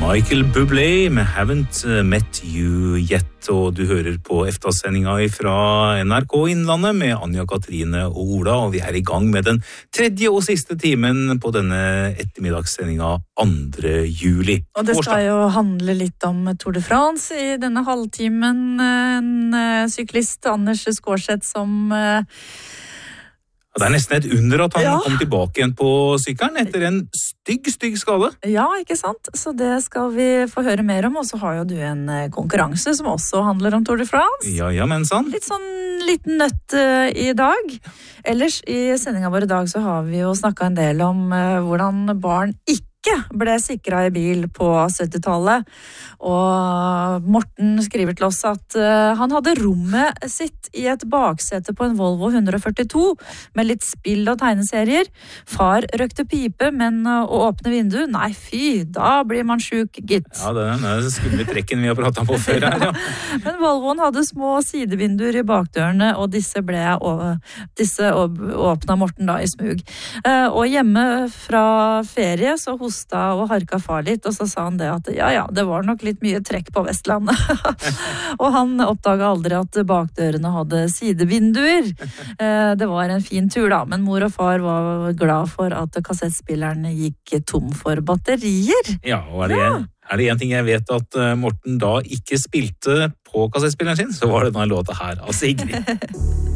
Michael Bublé med Haven't Met You Yet, og du hører på EFTA-sendinga fra NRK Innlandet med Anja Katrine og Ola, og vi er i gang med den tredje og siste timen på denne ettermiddagssendinga 2. juli. Og det skal jo handle litt om Tour de France i denne halvtimen. En syklist, Anders Skårseth, som... Det er nesten et under at han kom tilbake igjen på sykkelen etter en stygg skade. Ja, ikke sant? Så det skal vi få høre mer om, og så har jo du en konkurranse som også handler om Tour de France. Ja, men sant. Litt sånn liten nøtt i dag. Ellers i sendinga vår i dag så har vi jo snakket en del om hvordan barn ikke ble sikret i bil på 70-tallet. Og Morten skriver til oss at han hadde rommet sitt i et baksete på en Volvo 142 med litt spill og tegneserier. Far røkte pipe, men å åpne vindu, nei fy, da blir man syk, gitt. Ja, det er den skumle trekken vi har pratet på før her, ja. Men Volvoen hadde små sidevinduer i bakdørene, og disse åpnet Morten da i smug. Og hjemme fra ferie så hosta og harka far litt, og så sa han det at det var nok litt mye trekk på Vestlandet. Og han oppdaget aldri at bakdørene hadde sidevinduer. Det var en fin tur da, men mor og far var glad for at kassettspilleren gikk tom for batterier. Ja, og er det en ting jeg vet at Morten da ikke spilte på kassettspilleren sin, så var det denne låta her av Sigrid.